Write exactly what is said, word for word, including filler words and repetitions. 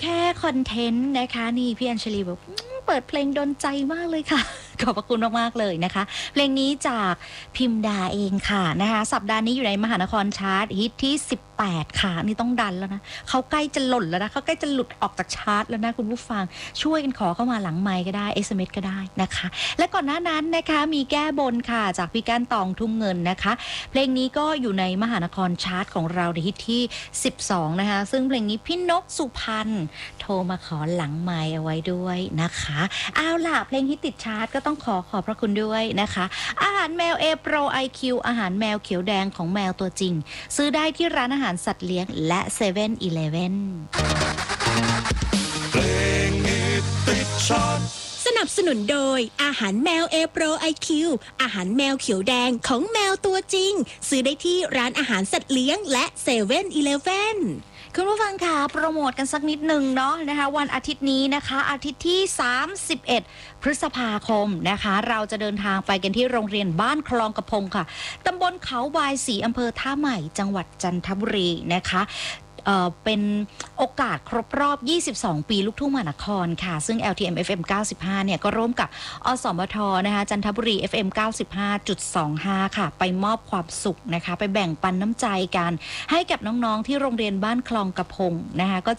แค่คอนเทนต์นะคะนี่พี่อัญชลีแบบเปิดเพลงโดนใจมากเลยค่ะขอบพระคุณมากๆเลยนะคะเพลงนี้จากพิมดาเองค่ะนะคะสัปดาห์นี้อยู่ในมหานครชาร์ตฮิตที่สิบแปดค่ะนี่ต้องดันแล้วนะเขาใกล้จะหล่นแล้วนะเขาใกล้จะหลุดออกจากชาร์ตแล้วนะคุณผู้ฟังช่วยกันขอเข้ามาหลังไมค์ก็ได้ เอส เอ็ม เอส ก็ได้นะคะและก่อนหน้านั้นนะคะมีแก้บนค่ะจากพี่ก้านตองทุ่งเงินนะคะเพลงนี้ก็อยู่ในมหานครชาร์ตของเราในฮิตที่สิบสองนะคะซึ่งเพลงนี้พี่นกสุพรรณโทรมาขอหลังไมค์เอาไว้ด้วยนะคะเอาล่ะเพลงฮิตติดชาร์ตก็ต้องขอขอบพระคุณด้วยนะคะอาหารแมว A Pro ไอ คิว อาหารแมวเขียวแดงของแมวตัวจริงซื้อได้ที่ร้านอาหารสัตว์เลี้ยงและเซเว่นอีเลฟเว่นสนับสนุนโดยอาหารแมว A Pro ไอ คิว อาหารแมวเขียวแดงของแมวตัวจริงซื้อได้ที่ร้านอาหารสัตว์เลี้ยงและเซเว่นอีเลฟเว่นคุณผู้ฟังค่ะโปรโมทกันสักนิดหนึ่งเนาะนะคะวันอาทิตย์นี้นะคะอาทิตย์ที่สามสิบเอ็ดพฤษภาคมนะคะเราจะเดินทางไปกันที่โรงเรียนบ้านคลองกระพงค่ะตำบลเขาบายศรีอำเภอท่าใหม่จังหวัดจันทบุรีนะคะเอ่อเป็นโอกาสครบรอบยี่สิบสองปีลูกทุ่งมหานครค่ะซึ่ง แอล ที เอ็ม เอฟ เอ็ม เก้าสิบห้าเนี่ยก็ร่วมกับอสมทนะคะจันทบุรี เอฟ เอ็ม เก้าสิบห้าจุดสองห้า ค่ะไปมอบความสุขนะคะไปแบ่งปันน้ำใจกันให้กับน้องๆที่โรงเรียนบ้านคลองกระพงนะคะก็